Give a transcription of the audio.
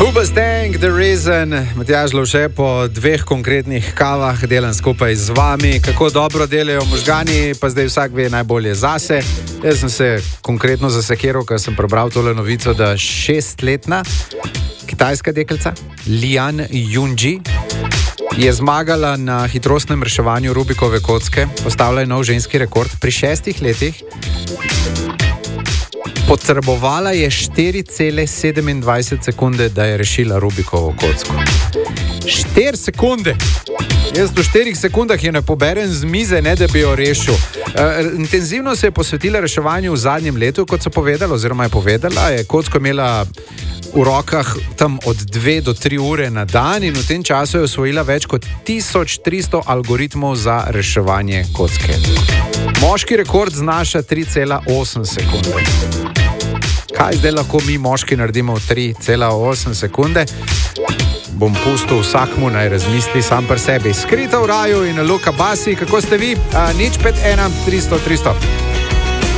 Hoobastank, The Reason, Matjaž Lovše po 2 konkretnih kavah delam skupaj z vami, kako dobro delajo možgani, pa zdaj vsak ve najbolje zase. Jaz sem se konkretno zasekiral, ker sem prebral tole novico, da 6-letna kitajska deklica Lian Yunji je zmagala na hitrostnem reševanju Rubikove kocke, postavila je nov ženski rekord pri 6 letih. Potrebovala je 4,27 sekunde, da je rešila Rubikovo kocko. 4 sekunde! Jaz v 4 sekundah je ne poberem z mize, ne da bi jo rešil. Intenzivno se je posvetila reševanju v zadnjem letu, kot so povedala, oziroma je povedala, je kocko imela v rokah tam od 2 do 3 ure na dan in v tem času je osvojila več kot 1300 algoritmov za reševanje kocke. Moški rekord znaša 3,8 sekunde. Kaj zdaj lahko mi moški naredimo v 3,8 sekunde? Bom pustil vsakmu naj razmisli sam pri sebi. Skrita v raju in Luka Basi, kako ste vi? 051 300 300.